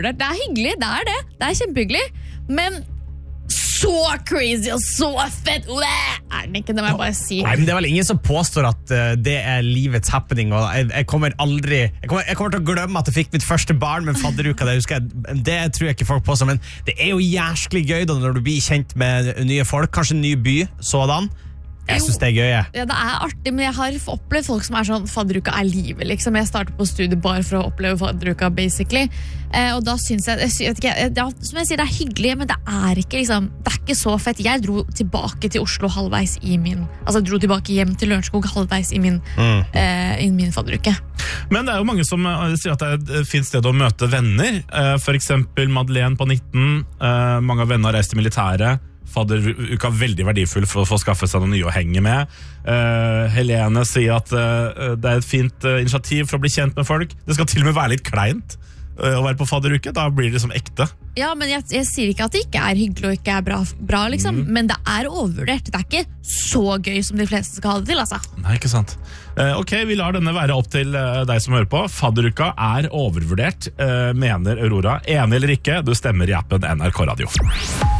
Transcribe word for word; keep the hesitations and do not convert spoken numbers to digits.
Det er hyggelig, det er det. Det er kjempehyggelig. Men så crazy og så fett er den ikke, det må jeg bare si. Nei, men det er vel ingen som påstår at uh, det er livets happening, og jeg, jeg kommer aldri jeg kommer, jeg kommer til å glemme at jeg fikk mitt første barn med fadderuka, det husker jeg, det tror jeg ikke folk på, men det er jo jæsklig gøy da når du blir kjent med nye folk, kanskje en ny by sådan. Jeg synes det er gøy, jeg. Ja, det er artig, men jeg har opplevd folk som er sånn, fadderuka er livet, liksom. Jeg startet på studiet bare for å oppleve fadderuka, basically. Eh, og da synes jeg, jeg, jeg, jeg ja, som jeg sier, det er hyggelig, men det er ikke, liksom, det er ikke så fett. Jeg dro tilbake til Oslo halvveis i min, altså jeg dro tilbake hjem til Lørenskog halvveis i min, mm. eh, i min fadderuke. Men det er jo mange som uh, sier at det er et fint sted å møte venner. Uh, for eksempel Madeleine på nitten, uh, mange av vennene har reist til militæret. Fadderuka veldig verdifull for å få skaffe seg noe nye å henge med. Uh, Helene sier at uh, det er et fint uh, initiativ for å bli kjent med folk. Det skal til og med være litt kleint uh, å være på fadderuke. Da blir det som ekte. Ja, men jeg, jeg sier ikke at det ikke er hyggelig og ikke er bra, bra liksom. Mm. Men det er overvurdert. Det er ikke så gøy som de fleste skal ha det til, altså. Nei, ikke sant. Uh, ok, vi lar denne være opp til uh, deg som hører på. Fadderuka er overvurdert, uh, mener Aurora. Enig eller ikke, du stemmer i appen N R K Radio.